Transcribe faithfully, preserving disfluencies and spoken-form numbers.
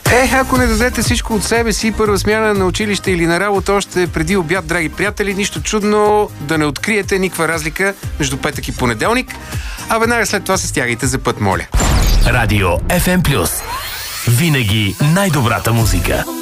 Е, ако не дадете всичко от себе си, първа смяна на училище или на работа още преди обяд, драги приятели, нищо чудно да не откриете никаква разлика между петък и понеделник, а веднага след това се стягайте за път, моля. Радио Еф Ем Плюс. Винаги най-добрата музика.